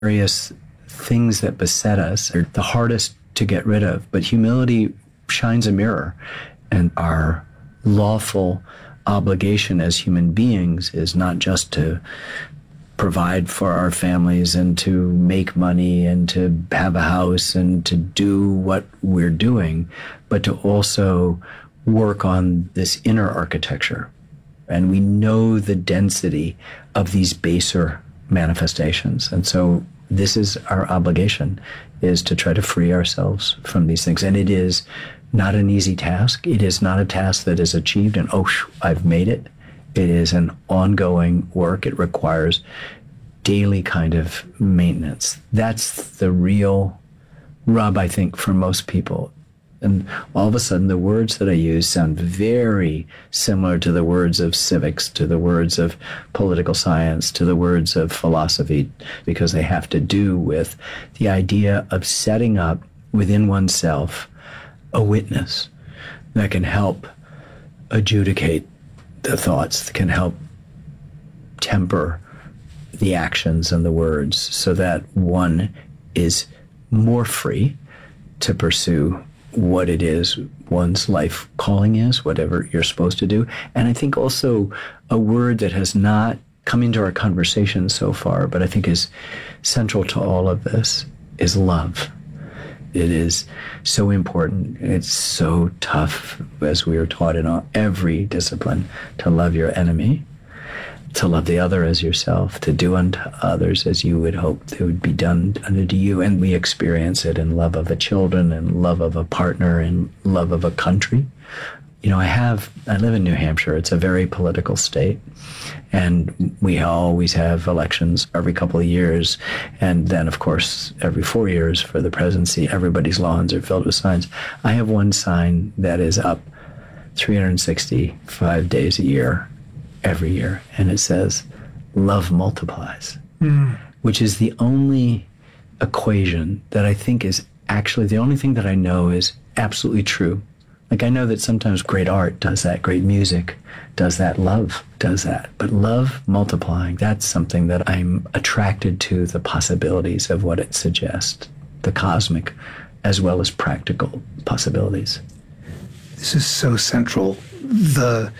various things that beset us are the hardest to get rid of. But humility shines a mirror, and our lawful obligation as human beings is not just to provide for our families and to make money and to have a house and to do what we're doing, but to also work on this inner architecture. And we know the density of these baser manifestations. And so this is our obligation, is to try to free ourselves from these things. And it is not an easy task. It is not a task that is achieved and, I've made it. It is an ongoing work. It requires daily kind of maintenance. That's the real rub, I think, for most people. And all of a sudden, the words that I use sound very similar to the words of civics, to the words of political science, to the words of philosophy, because they have to do with the idea of setting up within oneself a witness that can help adjudicate the thoughts, that can help temper the actions and the words, so that one is more free to pursue what it is one's life calling is, whatever you're supposed to do. And I think also a word that has not come into our conversation so far, but I think is central to all of this, is love. It is so important. It's so tough, as we are taught in every discipline, to love your enemy, to love the other as yourself, to do unto others as you would hope they would be done unto you. And we experience it in love of the children, and love of a partner, and love of a country. You know, I live in New Hampshire. It's a very political state. And we always have elections every couple of years. And then, of course, every 4 years for the presidency, everybody's lawns are filled with signs. I have one sign that is up 365 days a year, every year. And it says, love multiplies, which is the only equation that I think is actually the only thing that I know is absolutely true. Like, I know that sometimes great art does that, great music does that, love does that. But love multiplying, that's something that I'm attracted to, the possibilities of what it suggests, the cosmic as well as practical possibilities. This is so central. The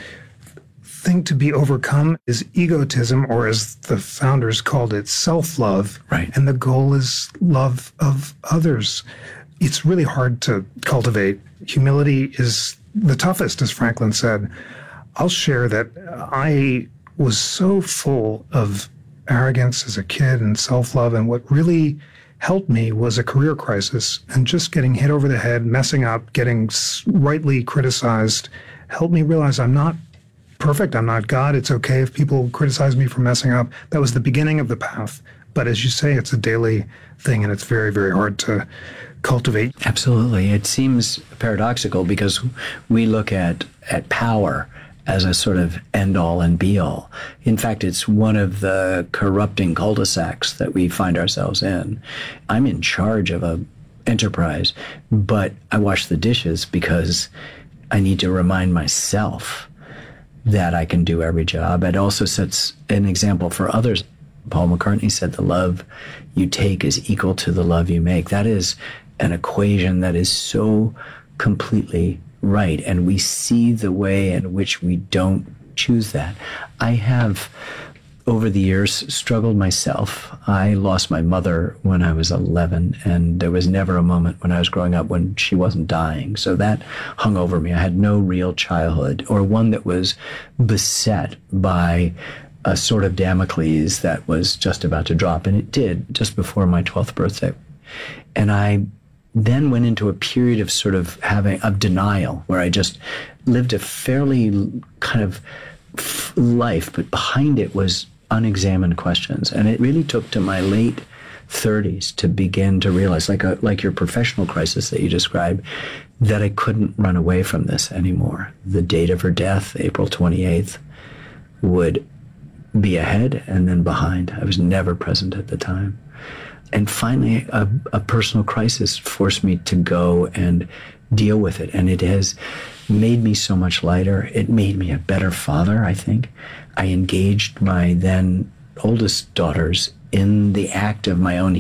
thing to be overcome is egotism, or as the founders called it, self-love. Right. And the goal is love of others. It's really hard to cultivate. Humility is the toughest, as Franklin said. I'll share that I was so full of arrogance as a kid and self-love, and what really helped me was a career crisis, and just getting hit over the head, messing up, getting rightly criticized, helped me realize I'm not perfect. I'm not God. It's okay if people criticize me for messing up. That was the beginning of the path. But as you say, it's a daily thing, and it's very, very hard to cultivate. Absolutely. It seems paradoxical because we look at power as a sort of end-all and be-all. In fact, it's one of the corrupting cul-de-sacs that we find ourselves in. I'm in charge of an enterprise, but I wash the dishes because I need to remind myself that I can do every job. It also sets an example for others. Paul McCartney said the love you take is equal to the love you make. That is an equation that is so completely right. And we see the way in which we don't choose that. I have, over the years, struggled myself. I lost my mother when I was 11, and there was never a moment when I was growing up when she wasn't dying. So that hung over me. I had no real childhood, or one that was beset by a sort of Damocles that was just about to drop, and it did just before my 12th birthday. And I then went into a period of sort of denial, where I just lived a fairly kind of life, but behind it was unexamined questions. And it really took to my late 30s to begin to realize, like your professional crisis that you described, that I couldn't run away from this anymore. The date of her death, April 28th, would be ahead and then behind. I was never present at the time. And finally, a personal crisis forced me to go and deal with it. And it has made me so much lighter. It made me a better father, I think. I engaged my then oldest daughters in the act of my own